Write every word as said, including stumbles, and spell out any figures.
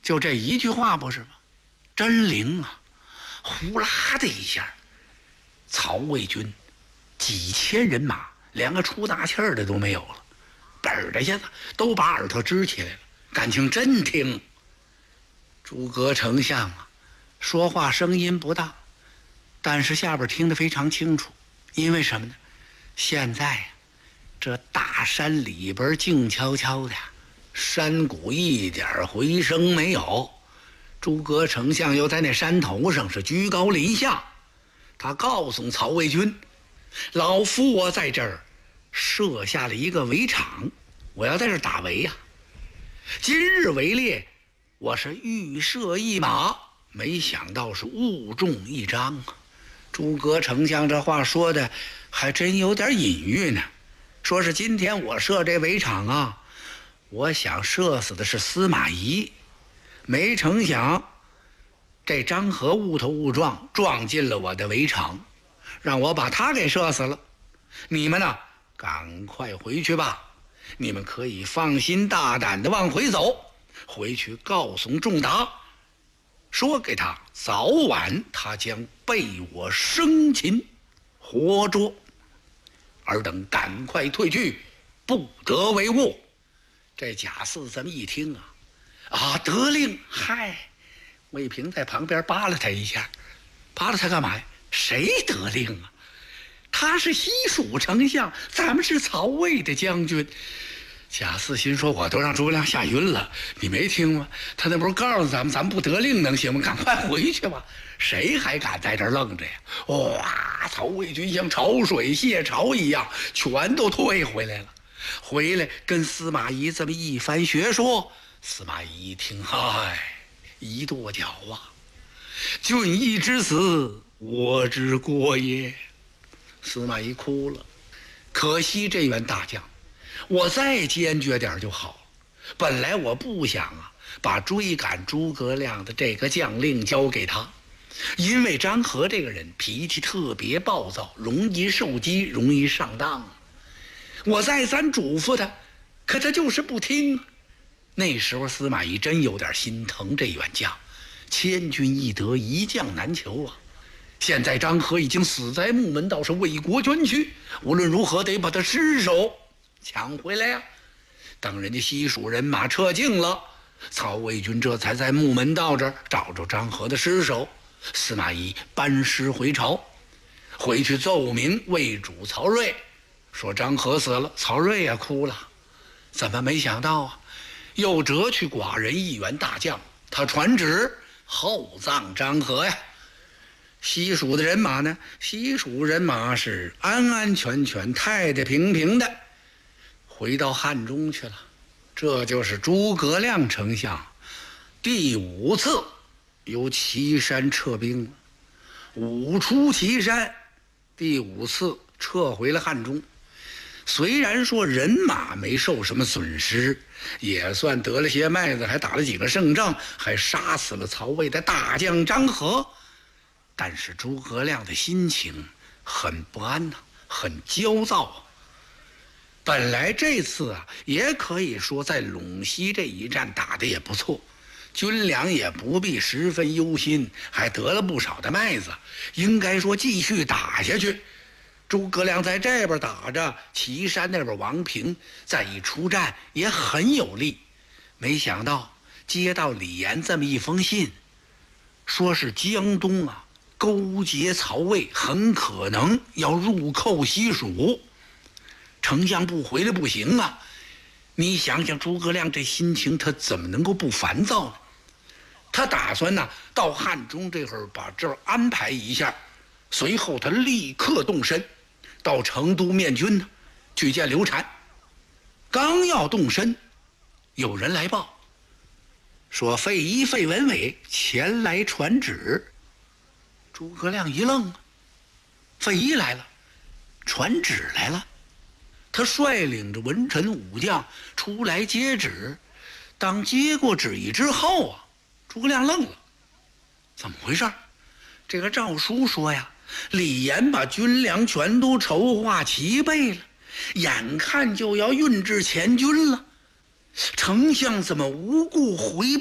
就这一句话不是吗？真灵啊！呼啦的一下，曹魏军几千人马，连个出大气儿的都没有了，本儿的一下子都把耳朵支起来了，感情真听。诸葛丞相啊，说话声音不大，但是下边听得非常清楚。因为什么呢？现在呀、啊，这大山里边静悄悄的，山谷一点回声没有。诸葛丞相又在那山头上是居高临下，他告诉曹魏军：老夫我在这儿设下了一个围场，我要在这儿打围呀、啊。今日围猎，我是预设一马，没想到是误中一张啊！诸葛丞相这话说的还真有点隐喻呢，说是今天我设这围场啊，我想射死的是司马懿，没成想这张合误头误撞撞进了我的围场，让我把他给射死了。你们呢，赶快回去吧，你们可以放心大胆的往回走，回去告诉仲达，说给他早晚他将被我生擒活捉，尔等赶快退去，不得为误。这贾四这么一听啊，啊得令！嗨，魏平在旁边扒拉他一下，扒拉他干嘛呀？谁得令啊？他是西蜀丞相，咱们是曹魏的将军。贾四心说：“我都让诸葛亮吓晕了，你没听吗？他那不是告诉咱们，咱们不得令能行吗？赶快回去吧！谁还敢在这儿愣着呀？”哇！曹魏军像潮水泄潮一样，全都退回来了。回来跟司马懿这么一番学说，司马懿一听，嗨，一跺脚啊！君义之死，我之过也。司马懿哭了，可惜这员大将，我再坚决点就好。本来我不想啊，把追赶诸葛亮的这个将令交给他，因为张合这个人脾气特别暴躁，容易受激，容易上当啊。我再三嘱咐他，可他就是不听啊。那时候司马懿真有点心疼这员将，千军易得，一将难求啊。现在张合已经死在木门道，是为国捐躯，无论如何得把他尸首抢回来呀、啊！等人家西蜀人马撤尽了，曹魏军这才在木门道这儿找着张合的尸首。司马懿班师回朝，回去奏明魏主曹睿，说张合死了。曹睿也哭了，怎么没想到啊？又折去寡人一员大将，他传旨厚葬张合呀。西蜀的人马呢？西蜀人马是安安全全、太太平平的回到汉中去了。这就是诸葛亮丞相第五次由岐山撤兵了，五出岐山，第五次撤回了汉中。虽然说人马没受什么损失，也算得了些麦子，还打了几个胜仗，还杀死了曹魏的大将张合。但是诸葛亮的心情很不安呐、啊，很焦躁啊。本来这次啊，也可以说在陇西这一战打得也不错，军粮也不必十分忧心，还得了不少的麦子，应该说继续打下去。诸葛亮在这边打着，岐山那边王平再一出战也很有利。没想到接到李严这么一封信，说是江东啊勾结曹魏，很可能要入寇西蜀，丞相不回来不行啊！你想想诸葛亮这心情，他怎么能够不烦躁呢？他打算呢到汉中这会儿把这儿安排一下，随后他立刻动身到成都面军呢去见刘禅。刚要动身，有人来报说费祎、费文伟前来传旨。诸葛亮一愣啊，费祎来了，传旨来了。他率领着文臣武将出来接旨。当接过旨意之后啊，诸葛亮愣了，怎么回事？这个诏书说呀，李严把军粮全都筹划齐备了，眼看就要运至前军了，丞相怎么无故回